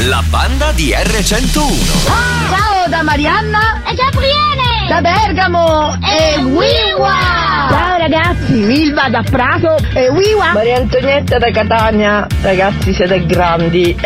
La banda di R101. Ciao da Marianna e Gabriele da Bergamo e Wiwa. Ciao ragazzi, Milva da Prato e Wiwa. Maria Antonietta da Catania. Ragazzi, siete grandi.